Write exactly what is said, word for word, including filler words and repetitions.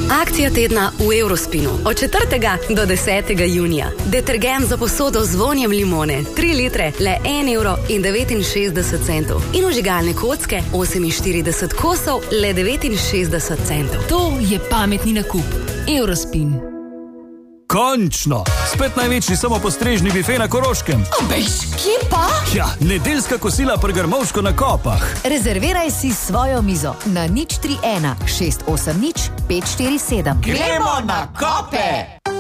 Akcija tedna v Eurospinu od četrtega do desetega junija. Detergent za posodo z vonjem limone, tri litre, le en evro in devetinšestdeset centov. In vžigalne kocke, oseminštirideset kosov, le devetinšestdeset centov. To je pametni nakup. Eurospin. Končno! Spet največji samopostrežni bife na Koroškem. Abejš, kje pa? Ja, nedeljska kosila pri Grmovško na Kopah. Rezerviraj si svojo mizo na nič tri ena šest osem nič pet štiri sedem. Gremo na Kope!